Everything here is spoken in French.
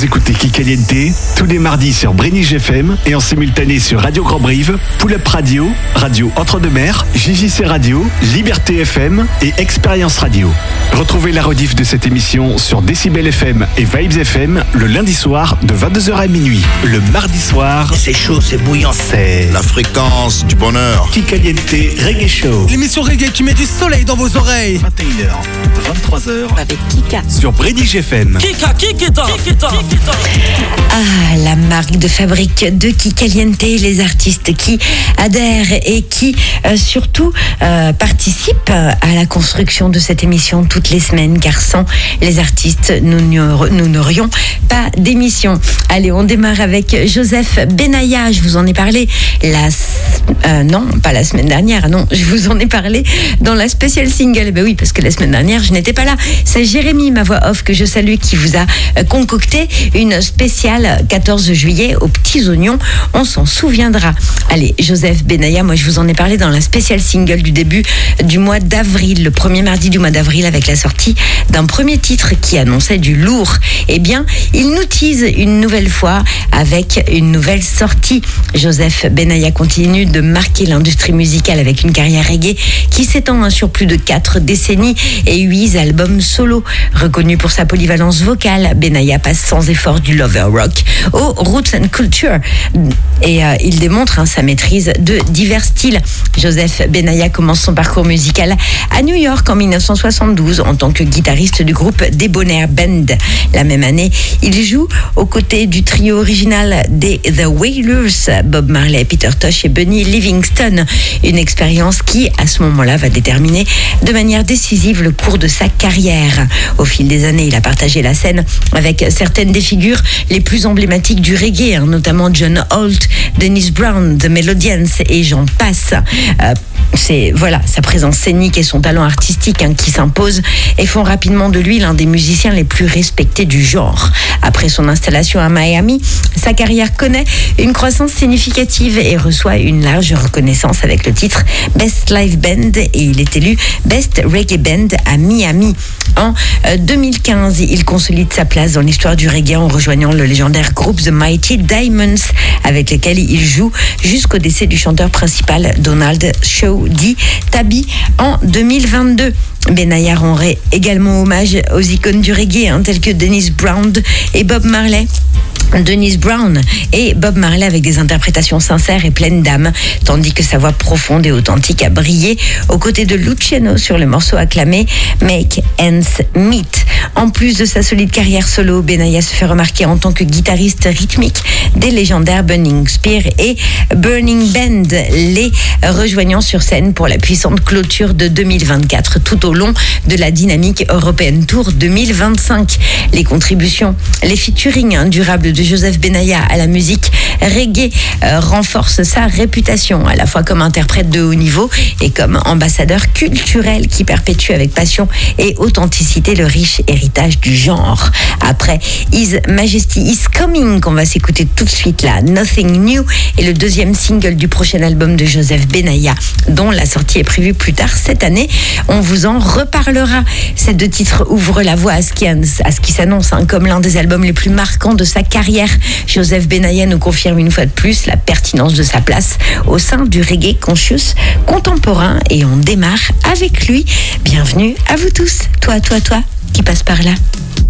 Vous écoutez Kikaliente tous les mardis sur Brénige FM et en simultané sur Radio Grand Brive, Pull Up Radio, Radio Entre-deux-Mers, JJC Radio, Liberté FM et Expérience Radio. Retrouvez la rediff de cette émission sur Décibel FM et Vibes FM le lundi soir de 22h à minuit. Le mardi soir, c'est chaud, c'est bouillant. C'est la fréquence du bonheur. Kikaliente Reggae Show. L'émission reggae qui met du soleil dans vos oreilles. 21h, 23h avec Kika sur Brénige FM. Kikita. Ah, la marque de fabrique de Kikaliente, les artistes qui adhèrent et qui surtout participent à la construction de cette émission toutes les semaines, car sans les artistes, nous n'aurions pas d'émission. Allez, on démarre avec Joseph Benaya. Je vous en ai parlé non, pas la semaine dernière, non, je vous en ai parlé dans la spéciale single. Ben oui, parce que la semaine dernière, je n'étais pas là. C'est Jérémy, ma voix off, que je salue, qui vous a concocté une spéciale 14 juillet aux petits oignons. On s'en souviendra. Allez, Joseph Benaya, moi je vous en ai parlé dans la spéciale single du début du mois d'avril, le premier mardi du mois d'avril, avec la sortie d'un premier titre qui annonçait du lourd. Eh bien, il nous tease une nouvelle fois avec une nouvelle sortie. Joseph Benaya continue de marquer l'industrie musicale avec une carrière reggae qui s'étend sur plus de 4 décennies et 8 albums solo. Reconnu pour sa polyvalence vocale, Benaya passe sans effort du lover rock au roots and culture et il démontre sa maîtrise de divers styles. Joseph Benaya commence son parcours musical à New York en 1972 en tant que guitariste du groupe Debonair Band. La même année, il joue aux côtés du trio original des The Wailers, Bob Marley, Peter Tosh et Bunny Livingston. Une expérience qui, à ce moment-là, va déterminer de manière décisive le cours de sa carrière. Au fil des années, il a partagé la scène avec certaines des figures les plus emblématiques du reggae, notamment John Holt, Dennis Brown, The Melodians et j'en passe. C'est sa présence scénique et son talent artistique qui s'imposent et font rapidement de lui l'un des musiciens les plus respectés du genre. Après son installation à Miami, sa carrière connaît une croissance significative et reçoit une large reconnaissance avec le titre Best Live Band et il est élu Best Reggae Band à Miami. En 2015, il consolide sa place dans l'histoire du reggae en rejoignant le légendaire groupe The Mighty Diamonds avec lequel il joue jusqu'au décès du chanteur principal Donald Shaw dit Tabi en 2022. Benaya rendrait également hommage aux icônes du reggae tels que Dennis Brown et Bob Marley. Dennis Brown et Bob Marley avec des interprétations sincères et pleines d'âme, tandis que sa voix profonde et authentique a brillé aux côtés de Luciano sur le morceau acclamé Make Ends Meet. En plus de sa solide carrière solo, Benaya se fait remarquer en tant que guitariste rythmique des légendaires Burning Spear et Burning Band, les rejoignant sur scène pour la puissante clôture de 2024 tout au long de la dynamique European Tour 2025. Les contributions, les featuring durables de Joseph Benaya à la musique reggae renforcent sa réputation à la fois comme interprète de haut niveau et comme ambassadeur culturel qui perpétue avec passion et authenticité le riche héritage du genre. Après His Majesty is Coming, qu'on va s'écouter tout de suite là, Nothing New est le deuxième single du prochain album de Joseph Benaya dont la sortie est prévue plus tard cette année. On vous en reparlera. Ces deux titres ouvrent la voie à ce qui s'annonce comme l'un des albums les plus marquants de sa carrière. Joseph Benaya nous confirme une fois de plus la pertinence de sa place au sein du reggae conscious contemporain et on démarre avec lui. Bienvenue à vous tous, toi qui passe par là.